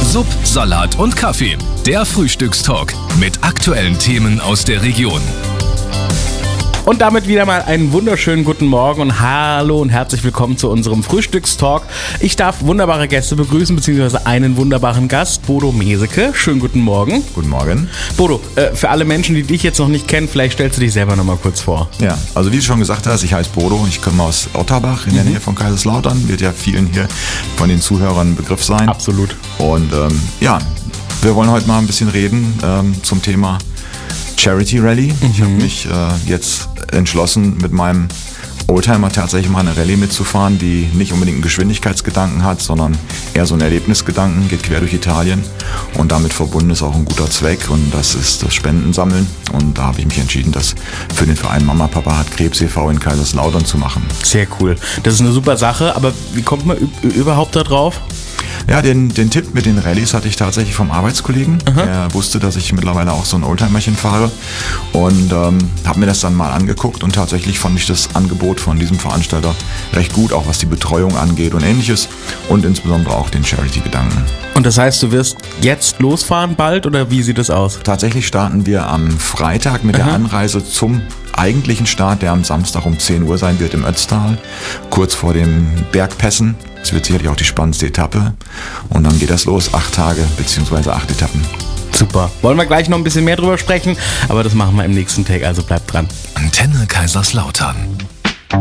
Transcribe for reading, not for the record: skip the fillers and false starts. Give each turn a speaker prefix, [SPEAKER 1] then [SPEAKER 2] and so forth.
[SPEAKER 1] Sub, Salat und Kaffee. Der Frühstückstalk mit aktuellen Themen aus der Region.
[SPEAKER 2] Und damit wieder mal einen wunderschönen guten Morgen und hallo und herzlich willkommen zu unserem Frühstückstalk. Ich darf wunderbare Gäste begrüßen, beziehungsweise einen wunderbaren Gast, Bodo Meseke. Schönen guten Morgen.
[SPEAKER 3] Guten Morgen.
[SPEAKER 2] Bodo, für alle Menschen, die dich jetzt noch nicht kennen, vielleicht stellst du dich selber noch mal kurz vor.
[SPEAKER 3] Ja, also wie du schon gesagt hast, ich heiße Bodo, ich komme aus Otterbach in der Nähe von Kaiserslautern. Wird ja vielen hier von den Zuhörern ein Begriff sein.
[SPEAKER 2] Absolut.
[SPEAKER 3] Und wir wollen heute mal ein bisschen reden zum Thema Charity Rally. Ich habe mich jetzt entschlossen, mit meinem Oldtimer tatsächlich mal eine Rallye mitzufahren, die nicht unbedingt einen Geschwindigkeitsgedanken hat, sondern eher so einen Erlebnisgedanken, geht quer durch Italien und damit verbunden ist auch ein guter Zweck und das ist das Spendensammeln und da habe ich mich entschieden, das für den Verein Mama Papa hat Krebs e.V. in Kaiserslautern zu machen.
[SPEAKER 2] Sehr cool. Das ist eine super Sache, aber wie kommt man überhaupt da drauf?
[SPEAKER 3] Ja, den Tipp mit den Rallyes hatte ich tatsächlich vom Arbeitskollegen. Er wusste, dass ich mittlerweile auch so ein Oldtimerchen fahre und habe mir das dann mal angeguckt und tatsächlich fand ich das Angebot von diesem Veranstalter recht gut, auch was die Betreuung angeht und ähnliches und insbesondere auch den Charity-Gedanken.
[SPEAKER 2] Und das heißt, du wirst jetzt losfahren bald oder wie sieht es aus?
[SPEAKER 3] Tatsächlich starten wir am Freitag mit der Anreise zum eigentlichen Start, der am Samstag um 10 Uhr sein wird im Ötztal, kurz vor den Bergpässen. Das wird sicherlich auch die spannendste Etappe. Und dann geht das los, 8 Tage bzw. 8 Etappen.
[SPEAKER 2] Super. Wollen wir gleich noch ein bisschen mehr drüber sprechen, aber das machen wir im nächsten Take, also bleibt dran.
[SPEAKER 1] Antenne Kaiserslautern.